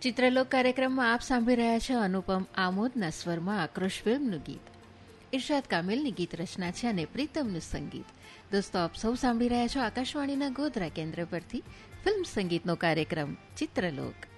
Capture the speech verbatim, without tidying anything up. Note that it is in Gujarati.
ચિત્રલોક કાર્યક્રમમાં આપ સાંભળી રહ્યા છો અનુપમ આમોદના સ્વરમાં આક્રોશ ફિલ્મનું ગીત. ઇરશાદ કામિલની ગીત રચના છે અને પ્રીતમનું સંગીત. દોસ્તો, આપ સૌ સાંભળી રહ્યા છો આકાશવાણીના ગોધરા કેન્દ્ર પરથી ફિલ્મ સંગીતનો કાર્યક્રમ ચિત્રલોક.